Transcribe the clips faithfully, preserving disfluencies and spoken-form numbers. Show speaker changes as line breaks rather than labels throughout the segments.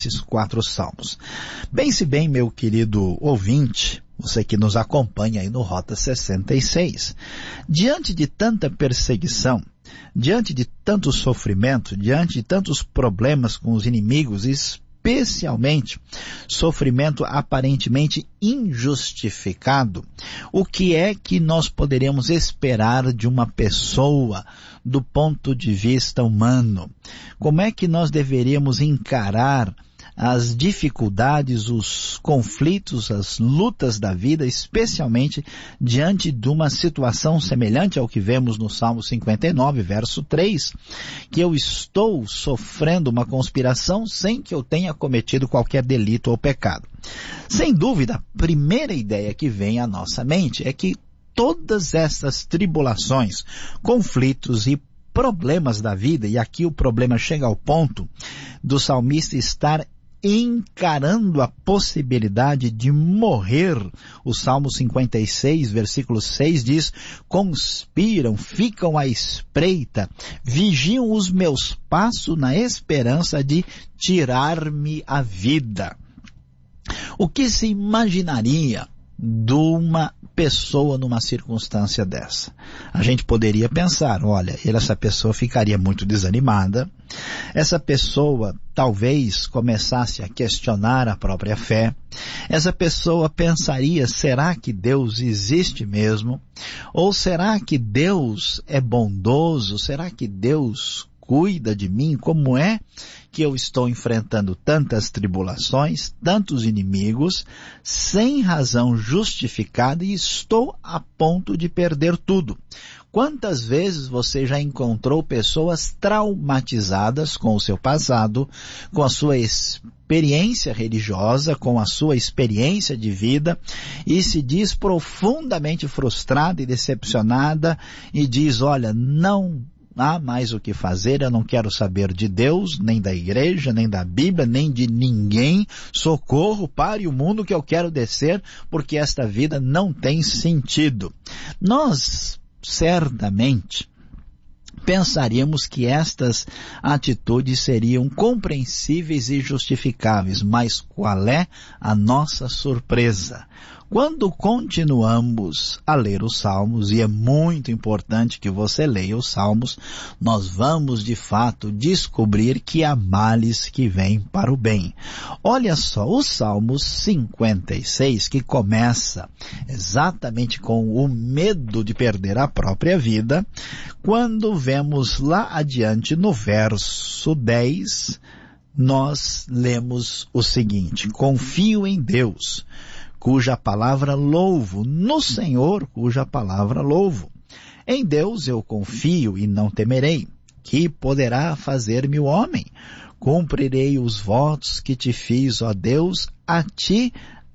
nestes quatro salmos. Pense bem, meu querido ouvinte, você que nos acompanha aí no Rota sessenta e seis. Diante de tanta perseguição, diante de tanto sofrimento, diante de tantos problemas com os inimigos, especialmente sofrimento aparentemente injustificado, o que é que nós poderemos esperar de uma pessoa do ponto de vista humano? Como é que nós deveríamos encarar as dificuldades, os conflitos, as lutas da vida, especialmente diante de uma situação semelhante ao que vemos no Salmo cinquenta e nove, verso três, que eu estou sofrendo uma conspiração sem que eu tenha cometido qualquer delito ou pecado. Sem dúvida, a primeira ideia que vem à nossa mente é que todas essas tribulações, conflitos e problemas da vida, e aqui o problema chega ao ponto do salmista estar encarando a possibilidade de morrer. O Salmo cinquenta e seis, versículo seis diz: conspiram, ficam à espreita, vigiam os meus passos na esperança de tirar-me a vida. O que se imaginaria de uma pessoa numa circunstância dessa? A gente poderia pensar, olha, essa pessoa ficaria muito desanimada, essa pessoa talvez começasse a questionar a própria fé, essa pessoa pensaria, será que Deus existe mesmo? Ou será que Deus é bondoso? Será que Deus cuida de mim? Como é que eu estou enfrentando tantas tribulações, tantos inimigos, sem razão justificada e estou a ponto de perder tudo? Quantas vezes você já encontrou pessoas traumatizadas com o seu passado, com a sua experiência religiosa, com a sua experiência de vida, e se diz profundamente frustrada e decepcionada e diz, olha, não há mais o que fazer, eu não quero saber de Deus, nem da igreja, nem da Bíblia, nem de ninguém. Socorro, pare o mundo que eu quero descer, porque esta vida não tem sentido. Nós, certamente, pensaríamos que estas atitudes seriam compreensíveis e justificáveis, mas qual é a nossa surpresa? Quando continuamos a ler os Salmos, e é muito importante que você leia os Salmos, nós vamos de fato descobrir que há males que vêm para o bem. Olha só, o Salmo cinquenta e seis, que começa exatamente com o medo de perder a própria vida, quando vemos lá adiante no verso dez, nós lemos o seguinte: confio em Deus, cuja palavra louvo, no Senhor, cuja palavra louvo. Em Deus eu confio e não temerei. Que poderá fazer-me o homem? Cumprirei os votos que te fiz, ó Deus, a ti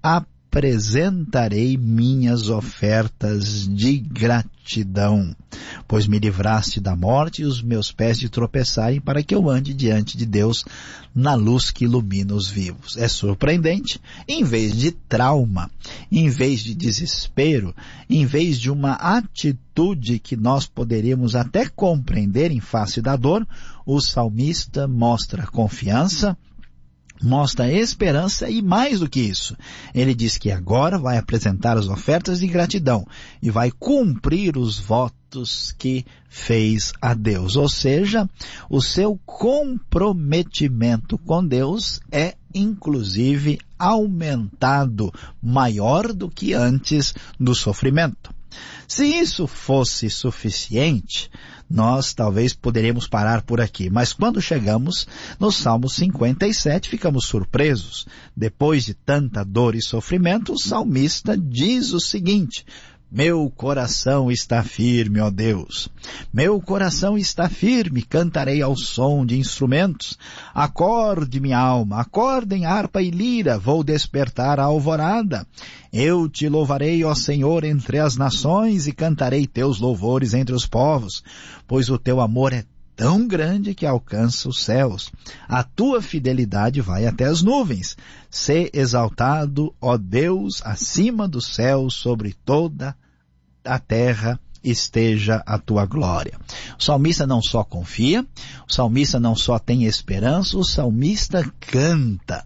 apresentarei minhas ofertas de gratidão, pois me livraste da morte e os meus pés de tropeçarem, para que eu ande diante de Deus na luz que ilumina os vivos. É surpreendente, em vez de trauma, em vez de desespero, em vez de uma atitude que nós poderíamos até compreender em face da dor, o salmista mostra confiança, mostra esperança e mais do que isso. Ele diz que agora vai apresentar as ofertas de gratidão e vai cumprir os votos que fez a Deus. Ou seja, o seu comprometimento com Deus é inclusive aumentado, maior do que antes do sofrimento. Se isso fosse suficiente, nós talvez poderíamos parar por aqui. Mas quando chegamos no Salmo cinquenta e sete, ficamos surpresos. Depois de tanta dor e sofrimento, o salmista diz o seguinte: meu coração está firme, ó Deus. Meu coração está firme, cantarei ao som de instrumentos. Acorde, minha alma, acordem harpa e lira, vou despertar a alvorada. Eu te louvarei, ó Senhor, entre as nações, e cantarei teus louvores entre os povos, pois o teu amor é tão grande que alcança os céus. A tua fidelidade vai até as nuvens. Sê exaltado, ó Deus, acima dos céus, sobre toda a terra esteja a tua glória. O salmista não só confia, o salmista não só tem esperança, o salmista canta.